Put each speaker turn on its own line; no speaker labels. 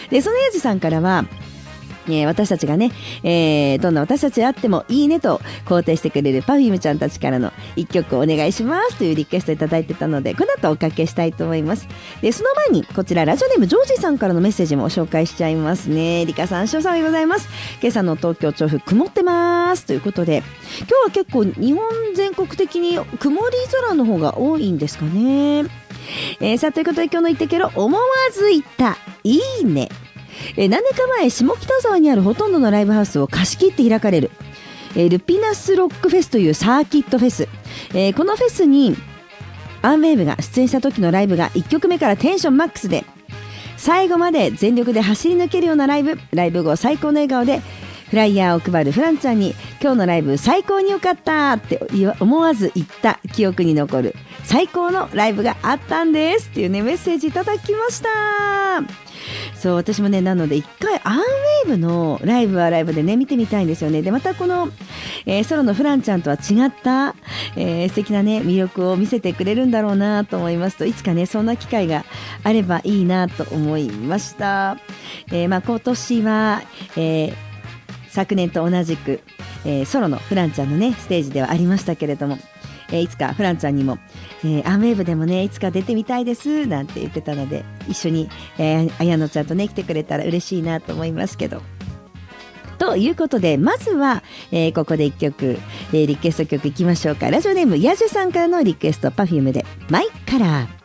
でそのやじさんからは私たちがね、どんな私たちであってもいいねと肯定してくれる Perfume ちゃんたちからの一曲お願いしますというリクエストいただいてたので、この後おかけしたいと思います。でその前にこちらラジオネームジョージさんからのメッセージも紹介しちゃいますね。リカさん、しょうさんでございます。今朝の東京調布曇ってますということで、今日は結構日本全国的に曇り空の方が多いんですかね。さあということで今日の言ってけろ思わず言ったいいね。何年か前下北沢にあるほとんどのライブハウスを貸し切って開かれる、ルピナスロックフェスというサーキットフェス、このフェスにアンウェーブが出演した時のライブが1曲目からテンションマックスで最後まで全力で走り抜けるようなライブ後最高の笑顔でフライヤーを配るフランちゃんに今日のライブ最高に良かったって思わず言った記憶に残る最高のライブがあったんですっていうねメッセージいただきました。そう私もねなので一回アンウェーブのライブはライブでね見てみたいんですよね。でまたこの、ソロのフランちゃんとは違った、素敵なね魅力を見せてくれるんだろうなと思いますと、いつかねそんな機会があればいいなと思いました。今年は、昨年と同じく、ソロのフランちゃんのねステージではありましたけれども、いつかフランちゃんにも、アンウェーブでもねいつか出てみたいですなんて言ってたので、一緒に、綾乃ちゃんとね来てくれたら嬉しいなと思いますけど、ということでまずは、ここで一曲、リクエスト曲いきましょうか。ラジオネームヤジュさんからのリクエスト Perfume でマイカラー。